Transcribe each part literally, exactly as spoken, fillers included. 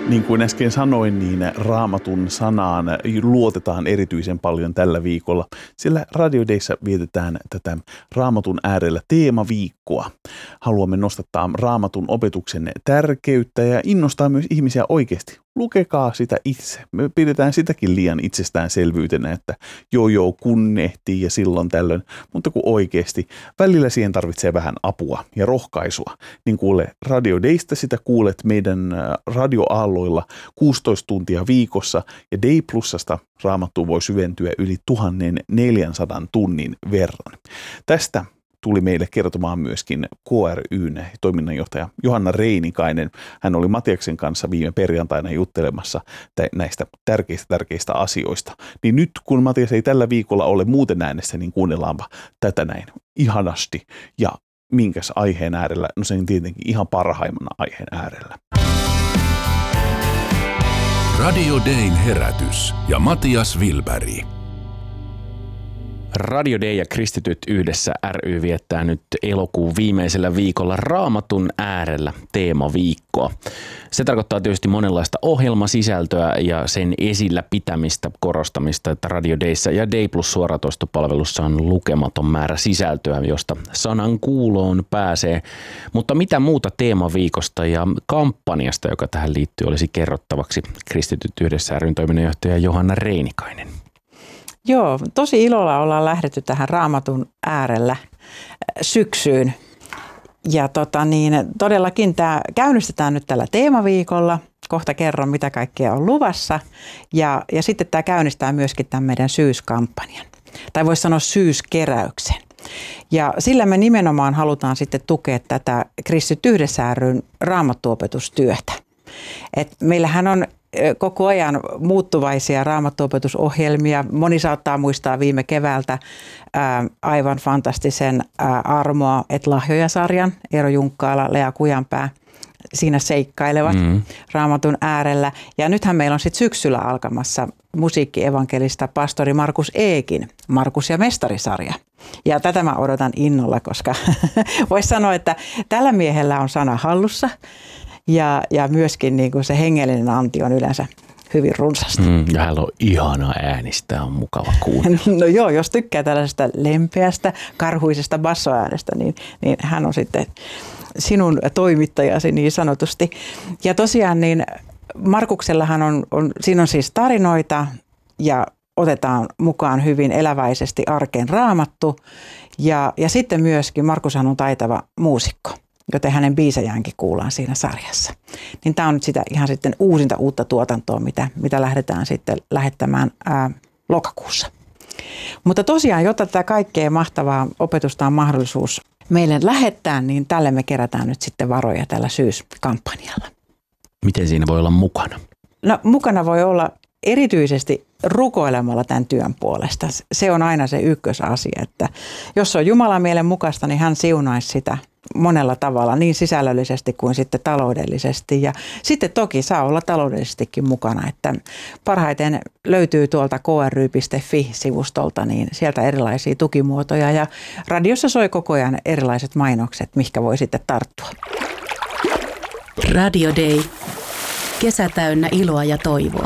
Niin kuin äsken sanoin, niin Raamatun sanaan luotetaan erityisen paljon tällä viikolla, sillä Radio Dayssä vietetään tätä Raamatun äärellä teemaviikkoa. Haluamme nostattaa Raamatun opetuksen tärkeyttä ja innostaa myös ihmisiä oikeasti. Lukekaa sitä itse. Me pidetään sitäkin liian itsestäänselvyytenä, että joo joo kun ehtii ja silloin tällöin, mutta kun oikeasti välillä siihen tarvitsee vähän apua ja rohkaisua, niin kuule Radio Daystä sitä kuulet meidän radioaalloilla kuusitoista tuntia viikossa ja Day Plusasta Raamattuun voi syventyä yli tuhatneljäsataa tunnin verran. Tästä tuli meille kertomaan myöskin K R Y:n toiminnanjohtaja Johanna Reinikainen. Hän oli Matiaksen kanssa viime perjantaina juttelemassa näistä tärkeistä tärkeistä asioista. Niin nyt kun Matias ei tällä viikolla ole muuten äänessä, niin kuunnellaanpa tätä näin ihanasti. Ja minkäs aiheen äärellä? No sen tietenkin ihan parhaimmana aiheen äärellä. Radio Dayn herätys ja Matias Wilberg. Radio Day ja Kristityt yhdessä ry viettää nyt elokuun viimeisellä viikolla Raamatun äärellä teemaviikkoa. Se tarkoittaa tietysti monenlaista ohjelmasisältöä ja sen esillä pitämistä, korostamista, että Radio Dayssä ja Day Plus suoratoistopalvelussa on lukematon määrä sisältöä, josta sanan kuuloon pääsee. Mutta mitä muuta teemaviikosta ja kampanjasta, joka tähän liittyy, olisi kerrottavaksi Kristityt yhdessä ry:n toiminnanjohtaja Johanna Reinikainen? Joo, tosi ilolla ollaan lähdetty tähän Raamatun äärellä syksyyn. Ja tota niin, todellakin tämä käynnistetään nyt tällä teemaviikolla. Kohta kerron, mitä kaikkea on luvassa. Ja, ja sitten tämä käynnistää myöskin tämän meidän syyskampanjan. Tai voisi sanoa syyskeräyksen. Ja sillä me nimenomaan halutaan sitten tukea tätä Kristityt yhdessä ry:n raamattuopetustyötä. Et meillähän on koko ajan muuttuvaisia raamattuopetusohjelmia. Moni saattaa muistaa viime keväältä ää, aivan fantastisen ää, Armoa et lahjoja-sarjan. Eero Junkkaala, Lea Kujanpää siinä seikkailevat mm. Raamatun äärellä. Ja nythän meillä on sitten syksyllä alkamassa musiikkievankelista pastori Markus Eekin Markus ja Mestari-sarja. Ja tätä mä odotan innolla, koska voisi sanoa, että tällä miehellä on sana hallussa. Ja, ja myöskin niin kuin se hengellinen anti on yleensä hyvin runsasta. Mm, ja hänellä on ihana äänistä, on mukava kuunnella. No joo, jos tykkää tällaisesta lempeästä, karhuisesta bassoäänestä, niin, niin hän on sitten sinun toimittajasi niin sanotusti. Ja tosiaan niin Markuksellahan on, on, siinä on siis tarinoita ja otetaan mukaan hyvin eläväisesti arkeen Raamattu. Ja, ja sitten myöskin Markushan on taitava muusikko, joten hänen biisejäänkin kuullaan siinä sarjassa. Niin tämä on nyt sitä ihan sitten uusinta uutta tuotantoa, mitä, mitä lähdetään sitten lähettämään ää, lokakuussa. Mutta tosiaan, jotta tätä kaikkea mahtavaa opetusta on mahdollisuus meille lähettää, niin tälle me kerätään nyt sitten varoja tällä syyskampanjalla. Miten siinä voi olla mukana? No mukana voi olla erityisesti rukoilemalla tämän työn puolesta. Se on aina se ykkösasia, että jos se on Jumalan mielen mukaista, niin hän siunaisi sitä monella tavalla, niin sisällöllisesti kuin sitten taloudellisesti. Ja sitten toki saa olla taloudellisestikin mukana, että parhaiten löytyy tuolta k r y piste f i-sivustolta, niin sieltä erilaisia tukimuotoja. Ja radiossa soi koko ajan erilaiset mainokset, mihinkä voi sitten tarttua. Radio Day. Kesä täynnä iloa ja toivoa.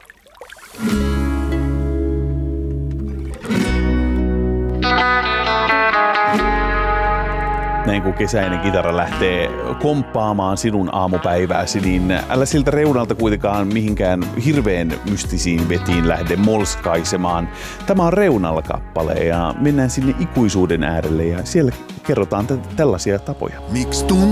Näin kun kesäinen kitara lähtee komppaamaan sinun aamupäivääsi, niin älä siltä reunalta kuitenkaan mihinkään hirveän mystisiin vetiin lähde molskaisemaan. Tämä on Reunalla-kappale ja mennään sinne ikuisuuden äärelle ja siellä kerrotaan t- tällaisia tapoja. Miksi tuntuu